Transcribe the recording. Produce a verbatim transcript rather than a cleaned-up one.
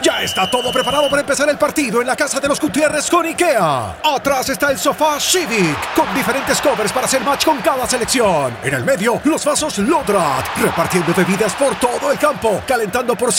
Ya está todo preparado para empezar el partido en la casa de los Gutiérrez con IKEA. Atrás está el sofá Civic, con diferentes covers para hacer match con cada selección. En el medio, los vasos Lodrat, repartiendo bebidas por todo el campo, calentando por